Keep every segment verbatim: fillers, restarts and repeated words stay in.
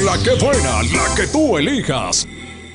La que buena, la que tú elijas.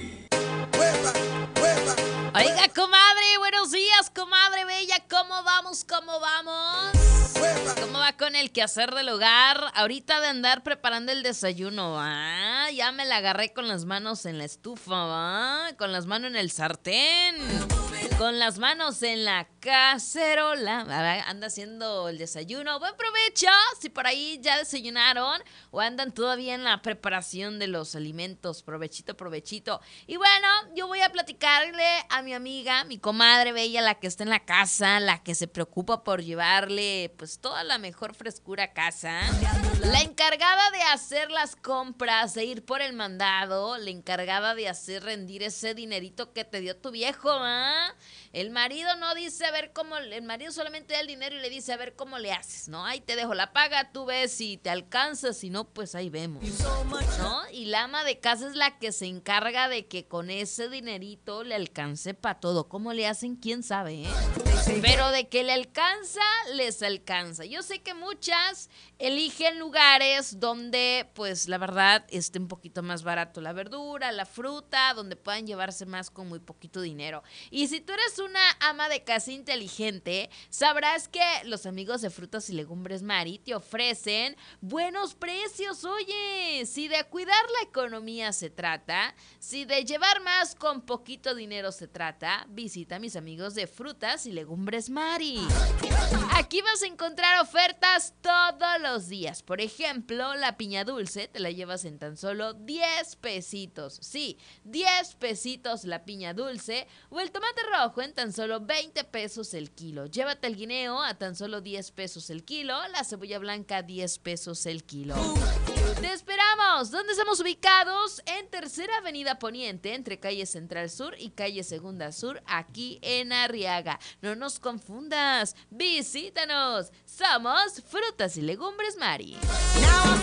Oiga, comadre, buenos días, comadre bella. ¿Cómo vamos? ¿Cómo vamos? ¿Cómo va con el quehacer del hogar? Ahorita de andar preparando el desayuno, ¿va? Ya me la agarré con las manos en la estufa, ¿va? Con las manos en el sartén. Con las manos en la cacerola. Anda haciendo el desayuno. Buen provecho. Si por ahí ya desayunaron o andan todavía en la preparación de los alimentos. Provechito, provechito. Y bueno, yo voy a platicarle a mi amiga, mi comadre bella, la que está en la casa, la que se preocupa por llevarle pues toda la mejor frescura a casa. La encargada de hacer las compras, de ir por el mandado. La encargada de hacer rendir ese dinerito que te dio tu viejo, ¿ah? El marido no dice a ver cómo, el marido solamente da el dinero y le dice a ver cómo le haces, ¿no? Ahí te dejo la paga, tú ves si te alcanza, si no, pues ahí vemos, ¿no? Y la ama de casa es la que se encarga de que con ese dinerito le alcance para todo. ¿Cómo le hacen? ¿Quién sabe, eh? Pero de que le alcanza, les alcanza. Yo sé que muchas eligen lugares donde, pues, la verdad, esté un poquito más barato la verdura, la fruta, donde puedan llevarse más con muy poquito dinero. Y si tú eres una ama de casa inteligente, sabrás que los amigos de Frutas y Legumbres Mari te ofrecen buenos precios. Oye, si de cuidar la economía se trata, si de llevar más con poquito dinero se trata, visita a mis amigos de Frutas y Legumbres Mari. Aquí vas a encontrar ofertas todos los días. Por ejemplo, la piña dulce te la llevas en tan solo diez pesitos. Sí, diez pesitos la piña dulce. O el tomate rojo en tan solo veinte pesos el kilo. Llévate el guineo a tan solo diez pesos el kilo. La cebolla blanca diez pesos el kilo. ¡Te esperamos! ¿Dónde estamos ubicados? En Tercera Avenida Poniente, entre calle Central Sur y calle Segunda Sur, aquí en Arriaga. No nos confundas. Visítanos. Somos Frutas y Legumbres Mari.